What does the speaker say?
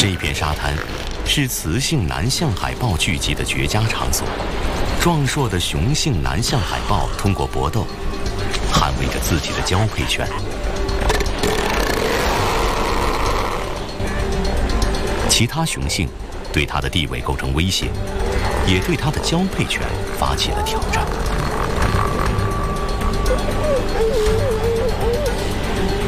这片沙滩是雌性南象海豹聚集的绝佳场所。壮硕的雄性南象海豹通过搏斗，捍卫着自己的交配权。其他雄性对它的地位构成威胁，也对它的交配权发起了挑战。